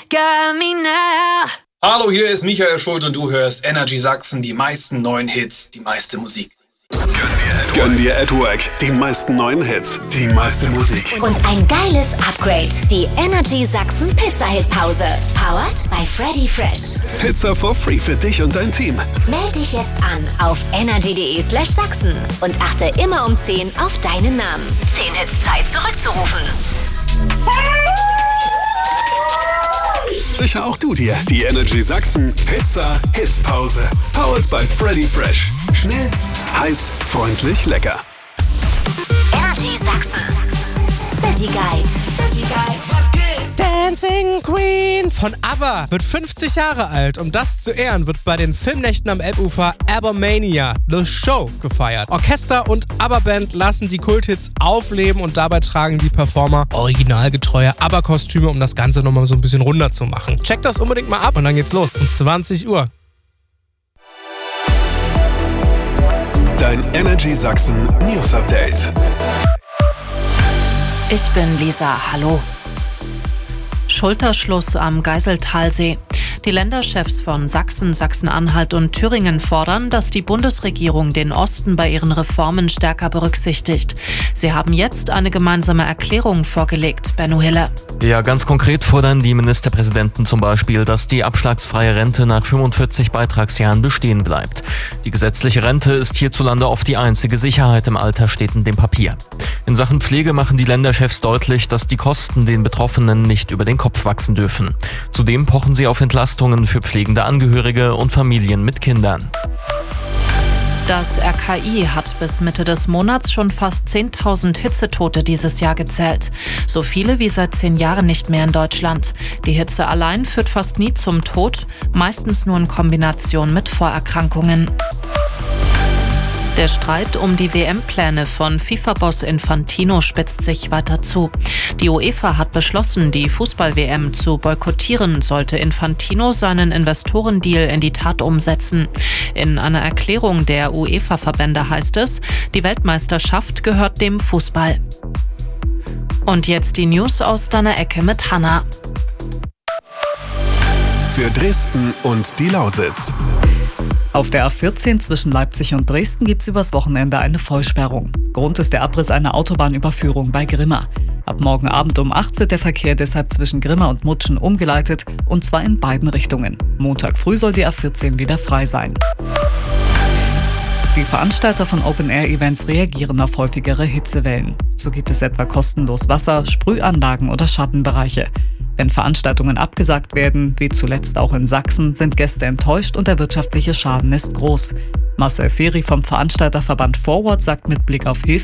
got me now. Hallo, hier ist Michael Schuld und du hörst Energy Sachsen, die meisten neuen Hits, die meiste Musik. Gönn dir at Work, die meisten neuen Hits, die meiste Musik. Und ein geiles Upgrade, die Energy Sachsen Pizza-Hit-Pause. Powered by Freddy Fresh. Pizza for free für dich und dein Team. Meld dich jetzt an auf energy.de/Sachsen und achte immer um 10 auf deinen Namen. 10 Hits Zeit zurückzurufen. Sicher auch du dir die Energy Sachsen Pizza Hitpause. Powered by Freddy Fresh. Schnell, heiß, freundlich, lecker. Energy Sachsen. City Guide. Dancing Queen von ABBA wird 50 Jahre alt. Um das zu ehren, wird bei den Filmnächten am Elbufer ABBA-Mania The Show gefeiert. Orchester und ABBA-Band lassen die Kulthits aufleben und dabei tragen die Performer originalgetreue ABBA-Kostüme, um das Ganze nochmal so ein bisschen runder zu machen. Checkt das unbedingt mal ab und dann geht's los um 20 Uhr. Dein Energy Sachsen News Update. Ich bin Lisa, hallo. Schulterschluss am Geiseltalsee. Die Länderchefs von Sachsen, Sachsen-Anhalt und Thüringen fordern, dass die Bundesregierung den Osten bei ihren Reformen stärker berücksichtigt. Sie haben jetzt eine gemeinsame Erklärung vorgelegt. Benno Hille. Ja, ganz konkret fordern die Ministerpräsidenten zum Beispiel, dass die abschlagsfreie Rente nach 45 Beitragsjahren bestehen bleibt. Die gesetzliche Rente ist hierzulande oft die einzige Sicherheit im Alter, steht in dem Papier. In Sachen Pflege machen die Länderchefs deutlich, dass die Kosten den Betroffenen nicht über den Kopf wachsen dürfen. Zudem pochen sie auf Entlastungen für pflegende Angehörige und Familien mit Kindern. Das RKI hat bis Mitte des Monats schon fast 10.000 Hitzetote dieses Jahr gezählt. So viele wie seit 10 Jahren nicht mehr in Deutschland. Die Hitze allein führt fast nie zum Tod, meistens nur in Kombination mit Vorerkrankungen. Der Streit um die WM-Pläne von FIFA-Boss Infantino spitzt sich weiter zu. Die UEFA hat beschlossen, die Fußball-WM zu boykottieren, sollte Infantino seinen Investorendeal in die Tat umsetzen. In einer Erklärung der UEFA-Verbände heißt es, die Weltmeisterschaft gehört dem Fußball. Und jetzt die News aus deiner Ecke mit Hanna. Für Dresden und die Lausitz. Auf der A14 zwischen Leipzig und Dresden gibt es übers Wochenende eine Vollsperrung. Grund ist der Abriss einer Autobahnüberführung bei Grimma. Ab morgen Abend um 8 wird der Verkehr deshalb zwischen Grimma und Mutschen umgeleitet, und zwar in beiden Richtungen. Montag früh soll die A14 wieder frei sein. Die Veranstalter von Open-Air-Events reagieren auf häufigere Hitzewellen. So gibt es etwa kostenlos Wasser, Sprühanlagen oder Schattenbereiche. Wenn Veranstaltungen abgesagt werden, wie zuletzt auch in Sachsen, sind Gäste enttäuscht und der wirtschaftliche Schaden ist groß. Marcel Feri vom Veranstalterverband Forward sagt mit Blick auf Hilfe